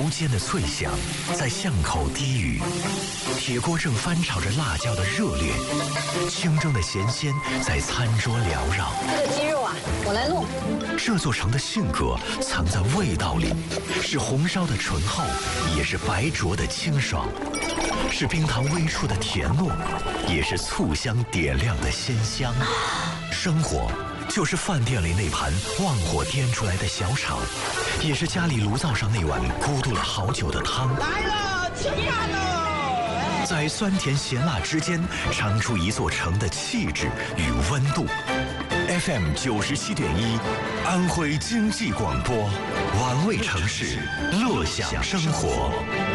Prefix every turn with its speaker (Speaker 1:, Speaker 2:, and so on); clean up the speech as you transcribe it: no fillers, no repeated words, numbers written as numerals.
Speaker 1: 无间的脆响在巷口低语，铁锅正翻炒着辣椒的热烈，清蒸的咸鲜在餐桌缭绕。
Speaker 2: 这个鸡肉啊，我来弄。
Speaker 1: 这座城的性格藏在味道里，是红烧的醇厚，也是白灼的清爽，是冰糖微出的甜糯，也是醋香点亮的鲜香。生活就是饭店里那盘旺火颠出来的小炒，也是家里炉灶上那碗咕嘟了好久的汤。
Speaker 3: 来了，吃饭喽！
Speaker 1: 在酸甜咸辣之间，尝出一座城的气质与温度。FM 97.1，安徽经济广播，玩味城市，乐享生活。